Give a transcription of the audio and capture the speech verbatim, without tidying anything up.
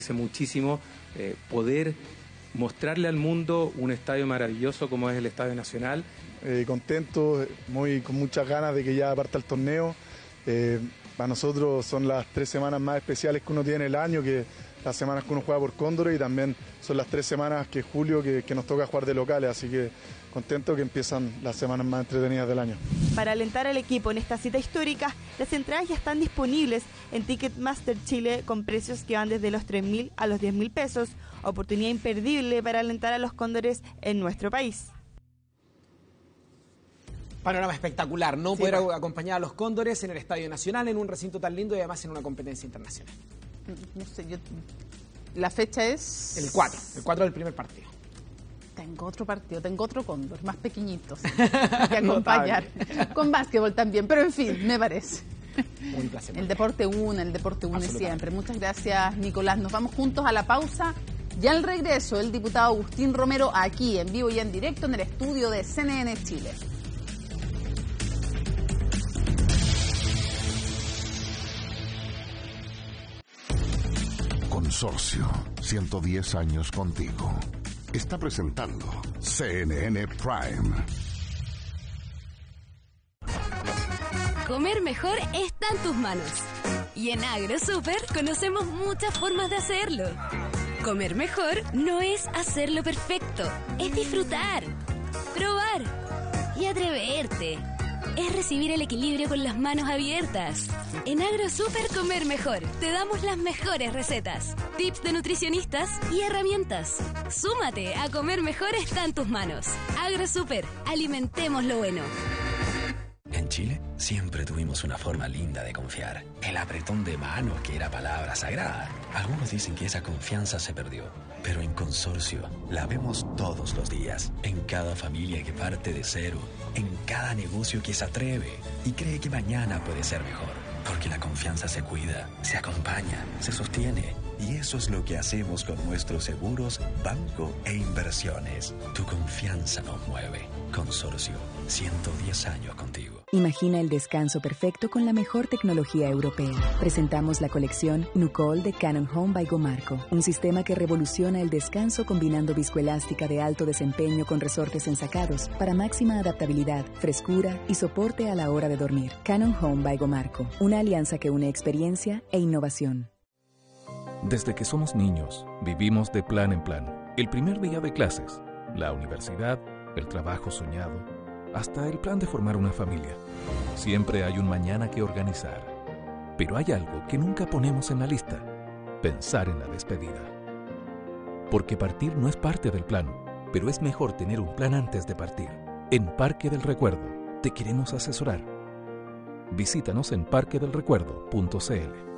Muchísimo eh, poder mostrarle al mundo un estadio maravilloso como es el Estadio Nacional. Eh, contento, muy, con muchas ganas de que ya parta el torneo. Eh, para nosotros son las tres semanas más especiales que uno tiene el año, que las semanas que uno juega por Cóndores, y también son las tres semanas que julio que, que nos toca jugar de locales, así que contento que empiezan las semanas más entretenidas del año. Para alentar al equipo en esta cita histórica, las entradas ya están disponibles en Ticketmaster Chile con precios que van desde los tres mil a los diez mil pesos. Oportunidad imperdible para alentar a los Cóndores en nuestro país. Panorama espectacular, ¿no? Sí, Poder pa. acompañar a los Cóndores en el Estadio Nacional, en un recinto tan lindo y además en una competencia internacional. No sé, yo... La fecha es... El cuatro, el cuatro del primer partido. Tengo otro partido, tengo otro Cóndor, más pequeñito, que acompañar. Con básquetbol también, pero en fin, me parece. Un placer. El deporte une, el deporte une siempre. Muchas gracias, Nicolás. Nos vamos juntos a la pausa. Y al regreso, el diputado Agustín Romero aquí, en vivo y en directo, en el estudio de C N N Chile. Consorcio, ciento diez años contigo. Está presentando C N N Prime. Comer mejor está en tus manos. Y en AgroSuper conocemos muchas formas de hacerlo. Comer mejor no es hacerlo perfecto, es disfrutar, probar y atreverte. Es recibir el equilibrio con las manos abiertas. En AgroSuper Comer Mejor te damos las mejores recetas, tips de nutricionistas y herramientas. Súmate a Comer Mejor está en tus manos. AgroSuper, alimentemos lo bueno. En Chile siempre tuvimos una forma linda de confiar. El apretón de manos que era palabra sagrada. Algunos dicen que esa confianza se perdió. Pero en Consorcio la vemos todos los días. En cada familia que parte de cero. En cada negocio que se atreve y cree que mañana puede ser mejor. Porque la confianza se cuida, se acompaña, se sostiene. Y eso es lo que hacemos con nuestros seguros, banco e inversiones. Tu confianza nos mueve. Consorcio, ciento diez años contigo. Imagina el descanso perfecto con la mejor tecnología europea. Presentamos la colección Nucol de Cannon Home by Gomarco, un sistema que revoluciona el descanso combinando viscoelástica de alto desempeño con resortes ensacados para máxima adaptabilidad, frescura y soporte a la hora de dormir. Cannon Home by Gomarco, una alianza que une experiencia e innovación. Desde que somos niños, vivimos de plan en plan. El primer día de clases, la universidad, el trabajo soñado, hasta el plan de formar una familia. Siempre hay un mañana que organizar. Pero hay algo que nunca ponemos en la lista: pensar en la despedida. Porque partir no es parte del plan, pero es mejor tener un plan antes de partir. En Parque del Recuerdo te queremos asesorar. Visítanos en parque del recuerdo punto c l.